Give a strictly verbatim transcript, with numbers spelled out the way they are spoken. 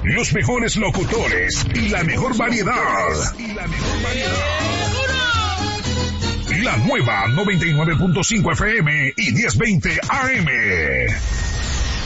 Los mejores locutores y la mejor variedad. Y la mejor variedad. La nueva noventa y nueve punto cinco F M y diez veinte A M.